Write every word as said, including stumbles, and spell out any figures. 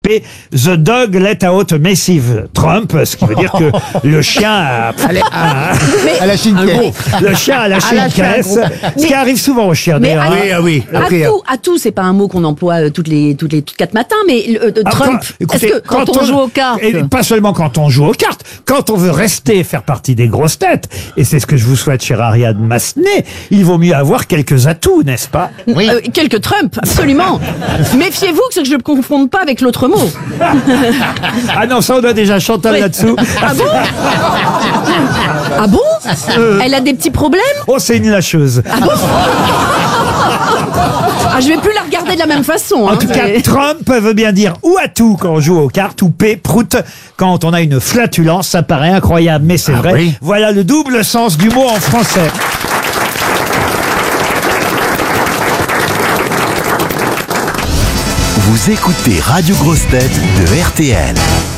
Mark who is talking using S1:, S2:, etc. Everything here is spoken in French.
S1: P. The dog let out massive Trump, ce qui veut dire que le chien a, a-
S2: À la chine
S1: le chien a lâché
S2: A
S1: une
S2: lâché un
S1: caisse,
S2: gros.
S1: ce qui arrive souvent aux chiens.
S3: Mais
S1: d'ailleurs.
S3: à-
S2: Oui, ah oui.
S3: À
S2: Après,
S3: tout, à tout, c'est pas un mot qu'on emploie euh, toutes les toutes les toutes quatre matins, mais euh, euh,
S1: Ah,
S3: Trump.
S1: quand- écoutez,
S3: Est-ce que
S4: quand on joue aux cartes.
S1: Et pas seulement quand on joue aux cartes, quand on veut rester faire partie des grosses têtes, et c'est ce que je vous souhaite, chère Ariane Massenet, il vaut mieux avoir quelques atouts, n'est-ce pas?
S2: Oui.
S3: Euh, quelques Trump, absolument. Méfiez-vous que je ne le confonde pas avec l'autre mot.
S1: Ah non, ça on a déjà Chantal
S3: Oui.
S1: là-dessous.
S3: Ah bon Ah bon Elle a des petits problèmes.
S1: Oh, c'est une lâcheuse.
S3: Ah, je vais plus la regarder de la même façon.
S1: En
S3: hein,
S1: tout cas,
S3: mais-
S1: Trump veut bien dire ou à tout quand on joue aux cartes, ou P, prout, quand on a une flatulence. Ça paraît incroyable, mais c'est vrai.
S2: oui.
S1: Voilà le double sens du mot en français.
S5: Vous écoutez Radio Grosse Tête de R T L.